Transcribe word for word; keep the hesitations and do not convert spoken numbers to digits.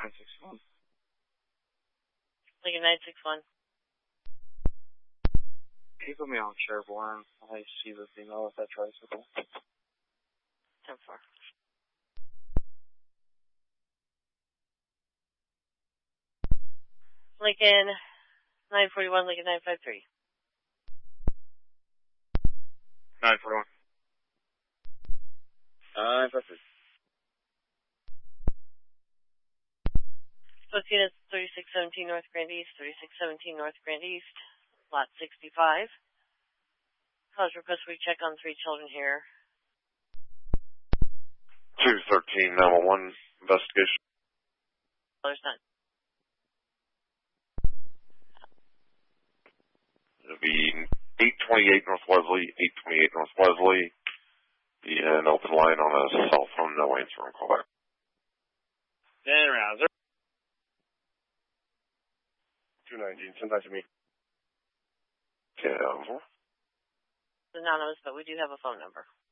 nine six one. Lincoln nine six one. Can you put me on Sherborne? I see the female with that tricycle. ten four. Lincoln nine forty-one, Lincoln nine five three. nine forty-one. nine five three. Posting is thirty-six seventeen North Grand East, thirty-six seventeen North Grand East, lot sixty-five. Cause request we check on three children here. two thirteen nine one one, investigation. There's none. It'll be eight twenty-eight North Wesley, eight twenty-eight North Wesley. Be an open line on a cell phone, no answer on callback. Then around zero. two nineteen, send that to me. ten four. It's anonymous, but we do have a phone number.